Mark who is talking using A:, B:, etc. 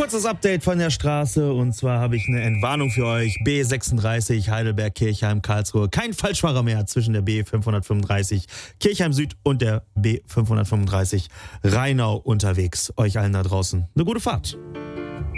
A: Kurzes Update von der Straße und zwar habe ich eine Entwarnung für euch. B36 Heidelberg, Kirchheim, Karlsruhe. Kein Falschfahrer mehr zwischen der B535 Kirchheim Süd und der B535 Rheinau unterwegs. Euch allen da draußen eine gute Fahrt.